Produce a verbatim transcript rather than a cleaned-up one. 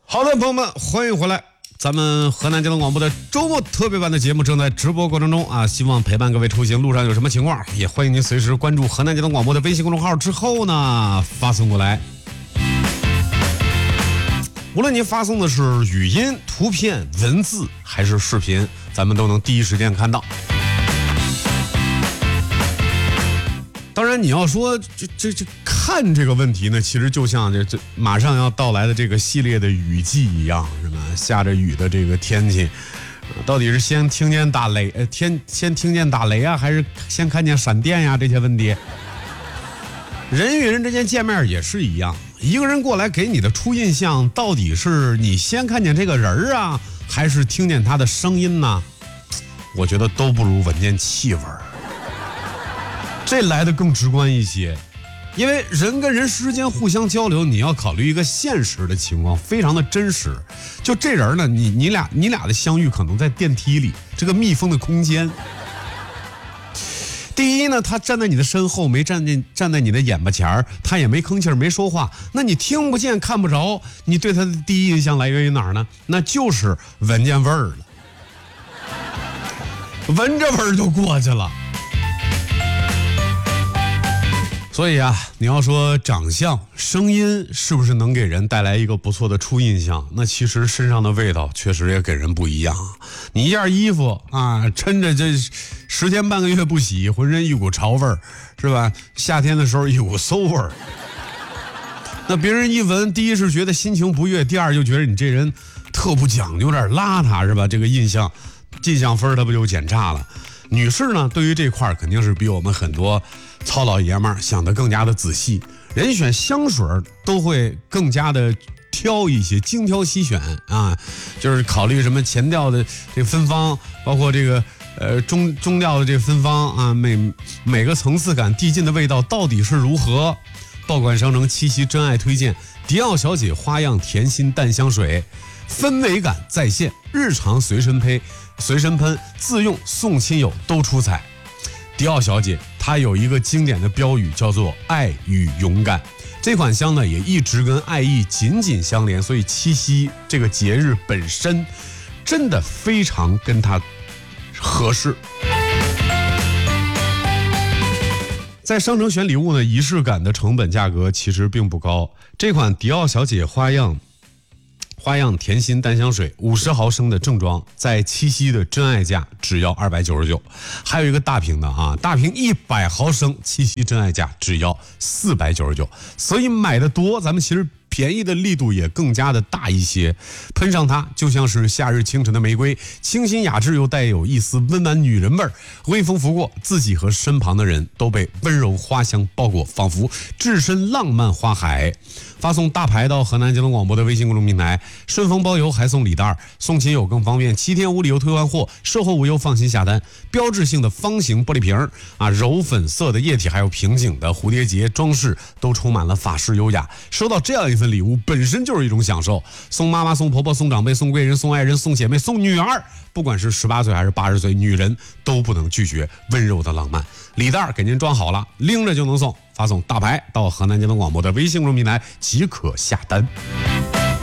好的，朋友们，欢迎回来。咱们河南交通广播的周末特别版的节目正在直播过程中啊，希望陪伴各位出行路上有什么情况，也欢迎您随时关注河南交通广播的微信公众号之后呢发送过来。无论您发送的是语音、图片、文字还是视频，咱们都能第一时间看到。当然，你要说这这这看这个问题呢，其实就像这这马上要到来的这个系列的雨季一样，是吧？下着雨的这个天气，到底是先听见打雷，呃，天先听见打雷啊，还是先看见闪电呀？这些问题，人与人之间见面也是一样，一个人过来给你的初印象，到底是你先看见这个人啊，还是听见他的声音呢？我觉得都不如闻见气味儿。这来的更直观一些，因为人跟人之间互相交流，你要考虑一个现实的情况，非常的真实。就这人呢，你你俩你俩的相遇可能在电梯里这个密封的空间。第一呢，他站在你的身后，没站在站在你的眼巴前儿，他也没吭气儿，没说话，那你听不见看不着，你对他的第一印象来源于哪儿呢？那就是闻见味儿了，闻着味儿就过去了。所以啊，你要说长相、声音是不是能给人带来一个不错的初印象？那其实身上的味道确实也给人不一样。你一件衣服啊，抻着这十天半个月不洗，浑身一股潮味儿，是吧？夏天的时候一股馊味儿。那别人一闻，第一是觉得心情不悦，第二就觉得你这人特不讲究，有点邋遢，是吧？这个印象，印象分他不就减差了？女士呢，对于这块肯定是比我们很多糙老爷们儿想得更加的仔细，人选香水都会更加的挑一些，精挑细选啊，就是考虑什么前调的这个芬芳，包括这个呃中中调的这个芬芳啊，每每个层次感递进的味道到底是如何？爆款商城七夕真爱推荐迪奥小姐花样甜心淡香水，氛围感再现，日常随身配。随身喷，自用送亲友都出彩。迪奥小姐她有一个经典的标语叫做爱与勇敢，这款香呢也一直跟爱意紧紧相连，所以七夕这个节日本身真的非常跟它合适。在商城选礼物呢，仪式感的成本价格其实并不高，这款迪奥小姐花样花样甜心淡香水五十毫升的正装，在七夕的真爱价只要二百九十九，还有一个大瓶的啊，大瓶一百毫升，七夕真爱价只要四百九十九。所以买的多，咱们其实便宜的力度也更加的大一些。喷上它就像是夏日清晨的玫瑰，清新雅致又带有一丝温暖女人味儿，微风拂过，自己和身旁的人都被温柔花香包裹，仿佛置身浪漫花海。发送大牌到河南交通广播的微信公众平台，顺丰包邮还送礼袋，送亲友更方便，七天无理由退换货，售后无忧，放心下单。标志性的方形玻璃瓶啊，柔粉色的液体，还有平颈的蝴蝶结装饰，都充满了法式优雅。收到这样一份礼物本身就是一种享受，送妈妈、送婆婆、送长辈、送贵人、送爱人、送姐妹、送女儿，不管是十八岁还是八十岁，女人都不能拒绝温柔的浪漫。礼袋给您装好了，拎着就能送，发送大牌到河南交通广播的微信公众平台即可下单。